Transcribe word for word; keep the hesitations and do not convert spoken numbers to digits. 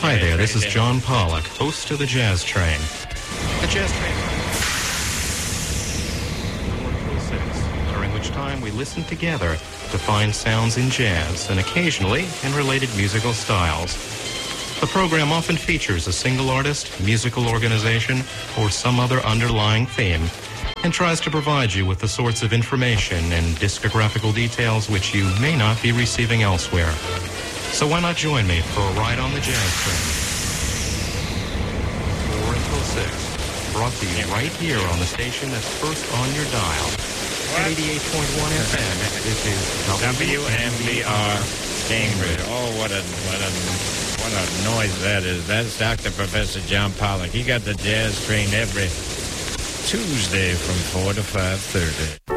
Hi there, this is John Pollock, host of the Jazz Train. The Jazz Train, during which time we listen together to find sounds in jazz and occasionally in related musical styles. The program often features a single artist, musical organization, or some other underlying theme, and tries to provide you with the sorts of information and discographical details which you may not be receiving elsewhere. So why not join me for a ride on the Jazz Train? four until six, brought to you right here on the station that's first on your dial. At eighty-eight point one F M, this is W M B R Cambridge. Oh, what a, what a, what a noise that is. That's Doctor Professor John Pollock. He got the Jazz Train every Tuesday from four to five thirty.